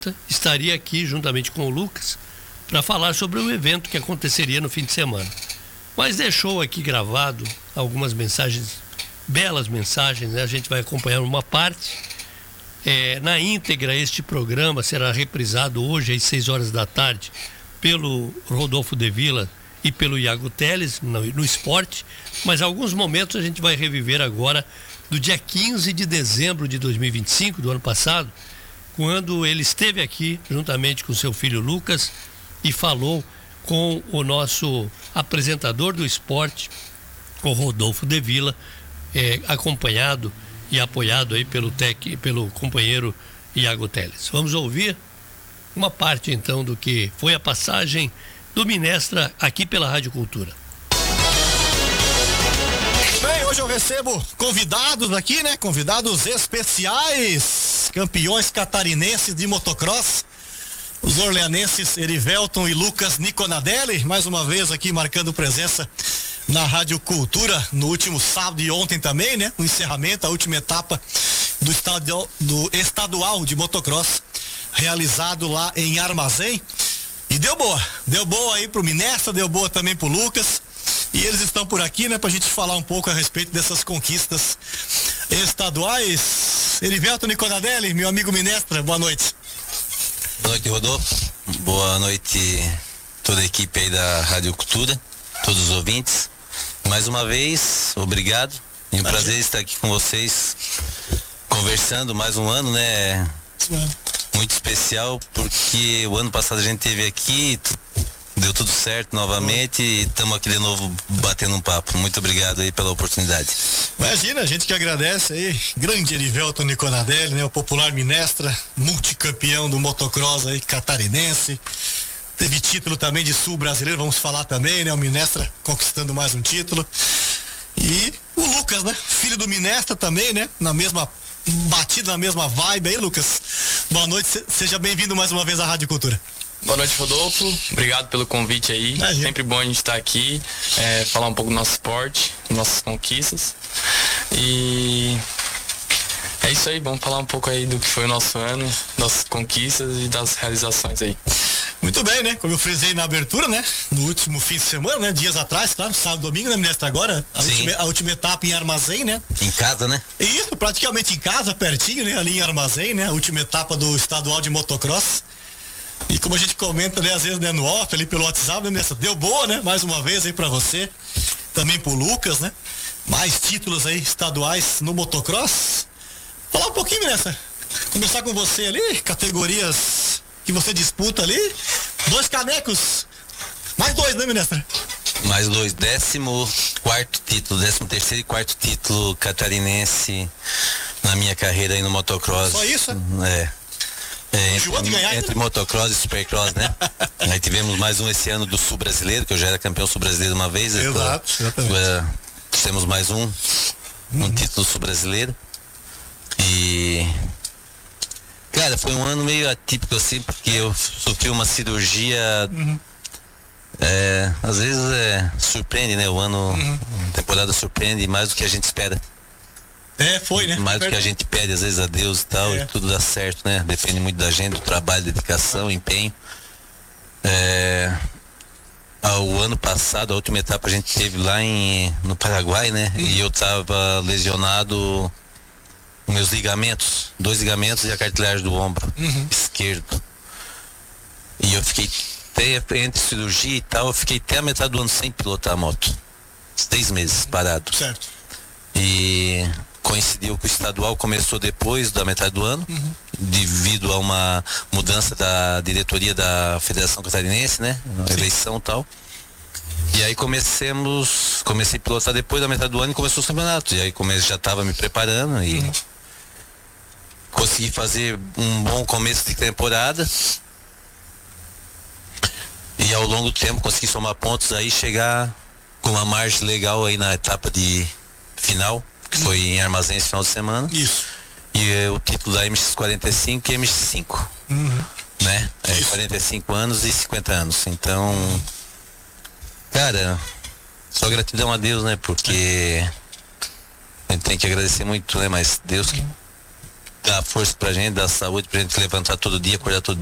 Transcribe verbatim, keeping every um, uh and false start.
estaria aqui juntamente com o Lucas para falar sobre o evento que aconteceria no fim de semana. Mas deixou aqui gravado algumas mensagens, belas mensagens, né? A gente vai acompanhar uma parte. É, na íntegra, este programa será reprisado hoje às seis horas da tarde pelo Rodolfo de Villa e pelo Iago Teles no, no esporte, mas alguns momentos a gente vai reviver agora do dia quinze de dezembro de dois mil e vinte e cinco, do ano passado, quando ele esteve aqui juntamente com seu filho Lucas e falou com o nosso apresentador do esporte, o Rodolfo de Villa, é, acompanhado e apoiado aí pelo, tec, pelo companheiro Iago Teles. Vamos ouvir uma parte então do que foi a passagem do Minestra aqui pela Rádio Cultura. Bem, hoje eu recebo convidados aqui, né? Convidados especiais, campeões catarinenses de motocross, os orleanenses Erivelton e Lucas Niconadelli, mais uma vez aqui marcando presença na Rádio Cultura no último sábado e ontem também, né? O encerramento, a última etapa do estadual, do estadual de motocross realizado lá em Armazém. E deu boa, deu boa aí pro Minestra, deu boa também pro Lucas. E eles estão por aqui, né, pra gente falar um pouco a respeito dessas conquistas estaduais. Erivelton Niconadelli, meu amigo Minestra, boa noite. Boa noite, Rodolfo. Boa noite toda a equipe aí da Rádio Cultura, todos os ouvintes. Mais uma vez, obrigado. É um prazer estar aqui com vocês, conversando mais um ano, né? Muito especial, porque o ano passado a gente teve aqui, deu tudo certo novamente e estamos aqui de novo batendo um papo. Muito obrigado aí pela oportunidade. Imagina, a gente que agradece aí, grande Erivelton Niconadelli, né? O popular Minestra, multicampeão do motocross aí, catarinense. Teve título também de sul brasileiro, vamos falar também, né? O Minestra conquistando mais um título. E o Lucas, né? Filho do Minestra também, né? Na mesma batida, na mesma vibe aí, Lucas. Boa noite, seja bem-vindo mais uma vez à Rádio Cultura. Boa noite, Rodolfo. Obrigado pelo convite aí. É, sempre bom a gente estar aqui, é, falar um pouco do nosso esporte, nossas conquistas. E é isso aí, vamos falar um pouco aí do que foi o nosso ano, das conquistas e das realizações aí. Muito bem, né? Como eu frisei na abertura, né? No último fim de semana, né? Dias atrás, claro, sábado e domingo, né, Minestra? Agora, a última, a última etapa em Armazém, né? Em casa, né? Isso, praticamente em casa, pertinho, né? Ali em Armazém, né? A última etapa do estadual de motocross. E como a gente comenta, né? Às vezes, né? No off, ali pelo WhatsApp, né, Minestra? Deu boa, né? Mais uma vez aí pra você. Também pro Lucas, né? Mais títulos aí estaduais no motocross. Falar um pouquinho, Minestra. Começar com você ali, categorias que você disputa ali, dois canecos, mais dois, né, Minestra? Mais dois, décimo quarto título, décimo terceiro e quarto título catarinense na minha carreira aí no motocross. Só isso? É. É, entre, ganhar, entre motocross e supercross, né? Aí tivemos mais um esse ano do sul brasileiro, que eu já era campeão sul brasileiro uma vez. Exato, então, exatamente. Uh, temos mais um, um uhum. título sul brasileiro. E cara, foi um ano meio atípico assim, porque eu sofri uma cirurgia. Uhum. É, às vezes é, surpreende, né? O ano, uhum. a temporada surpreende mais do que a gente espera. É, foi, né? Mais do que a gente pede, às vezes, a Deus e tal, é. E tudo dá certo, né? Depende muito da gente, do trabalho, dedicação, empenho. É, o ano passado, a última etapa a gente teve lá em, no Paraguai, né? Uhum. E eu tava lesionado, meus ligamentos, dois ligamentos e a cartilagem do ombro uhum. esquerdo. E eu fiquei até, entre cirurgia e tal, eu fiquei até a metade do ano sem pilotar a moto. Seis meses parado. Certo. E coincidiu que o estadual começou depois da metade do ano, uhum. devido a uma mudança da diretoria da Federação Catarinense, né? Uma eleição e tal. E aí comecemos, comecei a pilotar depois da metade do ano e começou o campeonato. E aí comecei, já estava me preparando e uhum. consegui fazer um bom começo de temporada. E ao longo do tempo consegui somar pontos aí, chegar com uma margem legal aí na etapa de final, que uhum. foi em Armazém esse final de semana. Isso. E é, o título da M X quarenta e cinco e M X cinco. Uhum. Né? É quarenta e cinco anos e cinquenta anos. Então, cara, só gratidão a Deus, né? Porque a gente tem que agradecer muito, né? Mas Deus que dá força pra gente, dá saúde pra gente levantar todo dia, acordar todo